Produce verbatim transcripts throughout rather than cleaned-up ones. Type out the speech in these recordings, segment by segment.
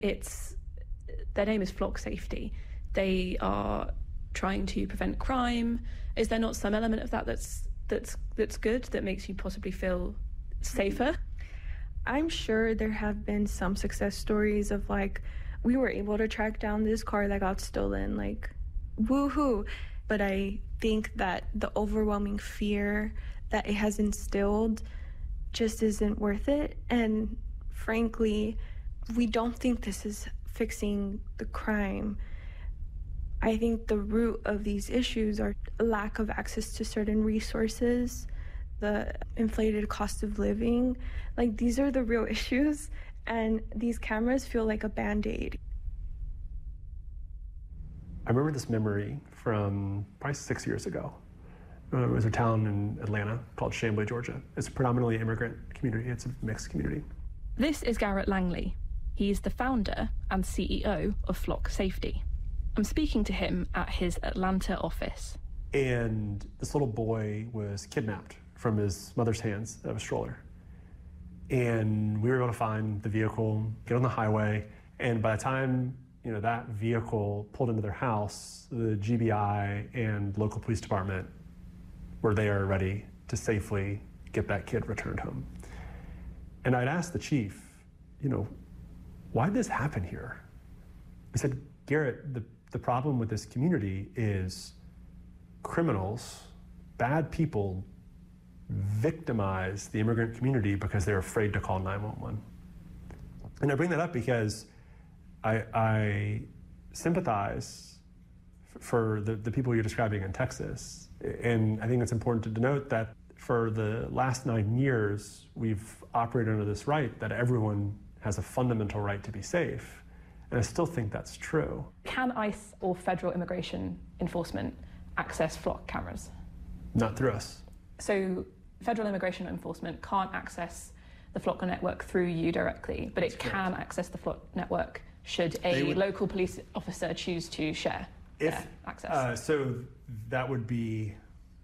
It's their name is Flock Safety. They are trying to prevent crime. Is there not some element of that that's that's that's good, that makes you possibly feel safer? I'm sure there have been some success stories of like, we were able to track down this car that got stolen, like, woohoo. But I think that the overwhelming fear that it has instilled just isn't worth it. And frankly, we don't think this is fixing the crime. I think the root of these issues are lack of access to certain resources, the inflated cost of living. Like, these are the real issues, and these cameras feel like a Band-Aid. I remember this memory from probably six years ago. Uh, it was a town in Atlanta called Chamblee, Georgia. It's a predominantly immigrant community. It's a mixed community. This is Garrett Langley. He's the founder and C E O of Flock Safety. I'm speaking to him at his Atlanta office. And this little boy was kidnapped from his mother's hands of a stroller. And we were able to find the vehicle, get on the highway, and by the time you know that vehicle pulled into their house, the G B I and local police department were there ready to safely get that kid returned home. And I'd asked the chief, you know, why'd this happen here? I said, Garrett, the, the problem with this community is criminals, bad people, victimize the immigrant community because they're afraid to call nine one one. And I bring that up because I, I sympathize f- for the, the people you're describing in Texas. And I think it's important to denote that for the last nine years, we've operated under this right that everyone has a fundamental right to be safe. And I still think that's true. Can ICE or federal immigration enforcement access Flock cameras? Not through us. So federal immigration enforcement can't access the Flock network through you directly, but it That's can correct. access the Flock network should a would, local police officer choose to share if, their access. Uh, so that would be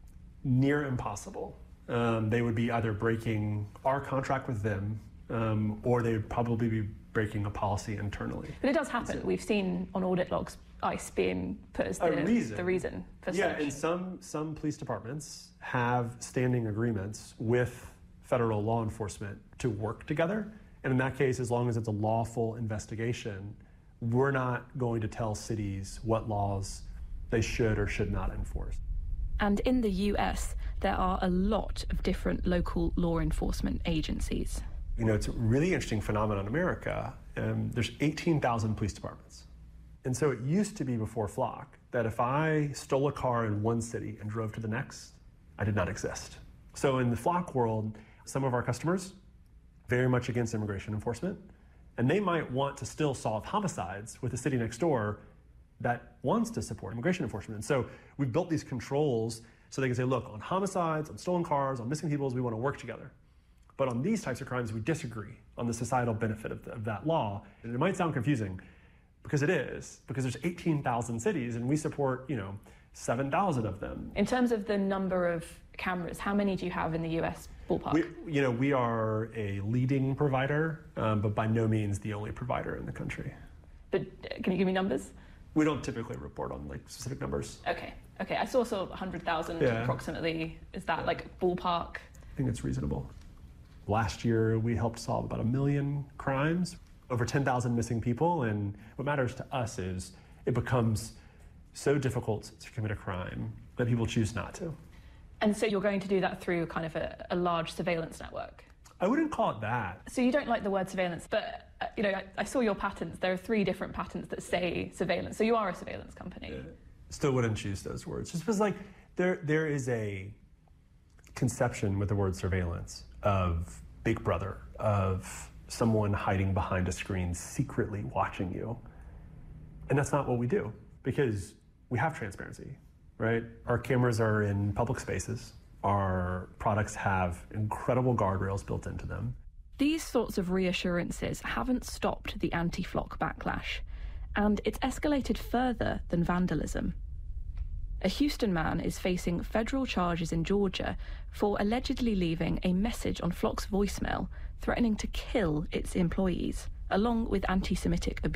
near impossible. Um, they would be either breaking our contract with them, um, or they would probably be breaking a policy internally. But it does happen. We've seen on audit logs ICE being put as the reason. the reason for yeah, search. and some some police departments have standing agreements with federal law enforcement to work together. And in that case, as long as it's a lawful investigation, we're not going to tell cities what laws they should or should not enforce. And in the U S, there are a lot of different local law enforcement agencies. You know, it's a really interesting phenomenon in America. Um, there's eighteen thousand police departments. And so it used to be before Flock that if I stole a car in one city and drove to the next, I did not exist. So in the Flock world, some of our customers, very much against immigration enforcement, and they might want to still solve homicides with the city next door that wants to support immigration enforcement. And so we've built these controls so they can say, look, on homicides, on stolen cars, on missing people, we want to work together. But on these types of crimes, we disagree on the societal benefit of, the, of that law. And it might sound confusing, because it is, because there's eighteen thousand cities and we support, you know, seven thousand of them. In terms of the number of cameras, how many do you have in the U S ballpark? We, you know, we are a leading provider, um, but by no means the only provider in the country. But uh, can you give me numbers? We don't typically report on like specific numbers. Okay, okay. I saw sort of one hundred thousand yeah. approximately. Is that like ballpark? I think it's reasonable. Last year, we helped solve about a million crimes, over ten thousand missing people, and what matters to us is it becomes so difficult to commit a crime that people choose not to. And so you're going to do that through kind of a, a large surveillance network? I wouldn't call it that. So you don't like the word surveillance, but uh, you know, I, I saw your patents. There are three different patents that say surveillance. So you are a surveillance company. Yeah. Still wouldn't choose those words. Just because like there there is a conception with the word surveillance of Big Brother, of someone hiding behind a screen secretly watching you. And that's not what we do, because we have transparency, right? Our cameras are in public spaces. Our products have incredible guardrails built into them. These sorts of reassurances haven't stopped the anti-Flock backlash, and it's escalated further than vandalism. A Houston man is facing federal charges in Georgia for allegedly leaving a message on Flock's voicemail threatening to kill its employees. along with anti Semitic abuse.